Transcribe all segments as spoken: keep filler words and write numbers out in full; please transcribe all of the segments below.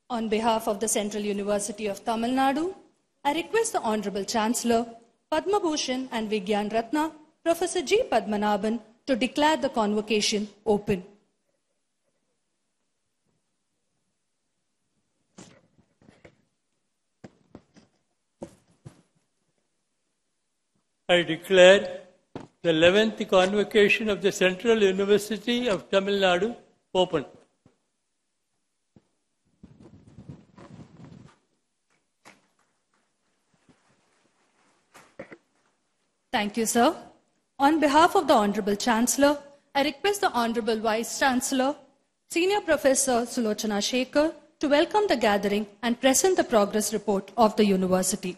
On behalf of the Central University of Tamil Nadu, I request the Honorable Chancellor, Padma Bhushan and Vigyan Ratna, Professor G. Padmanabhan, to declare the convocation open. I declare the eleventh convocation of the Central University of Tamil Nadu open. Thank you, sir. On behalf of the Honorable Chancellor, I request the Honorable Vice Chancellor, Senior Professor Sulochana Shekhar, to welcome the gathering and present the progress report of the University.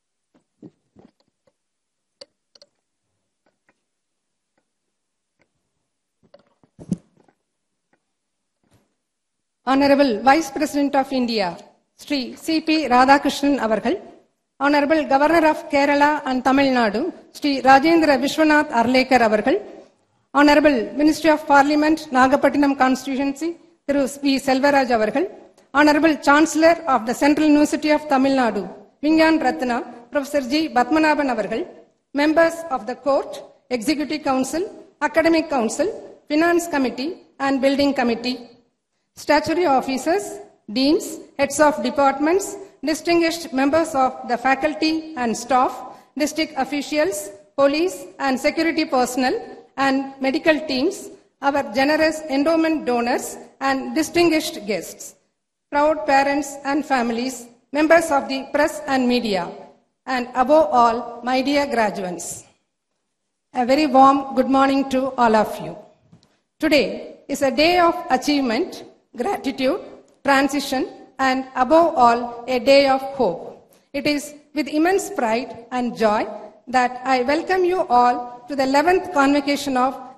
Honorable Vice President of India, Sri C P Radhakrishnan Avargal, Honorable Governor of Kerala and Tamil Nadu, Sri Rajendra Vishwanath Arlekar Avargal, Honorable Ministry of Parliament, Nagapattinam Constituency, Thiru V. Selvaraj Avargal, Honorable Chancellor of the Central University of Tamil Nadu, Vigyan Ratna, Professor G. Padmanabhan Avargal, members of the Court, Executive Council, Academic Council, Finance Committee and Building Committee, statutory officers, deans, heads of departments, distinguished members of the faculty and staff, district officials, police and security personnel, and medical teams, our generous endowment donors, and distinguished guests, proud parents and families, members of the press and media, and above all, my dear graduates. A very warm good morning to all of you. Today is a day of achievement, gratitude, transition, and above all, a day of hope. It is with immense pride and joy that I welcome you all to the eleventh convocation of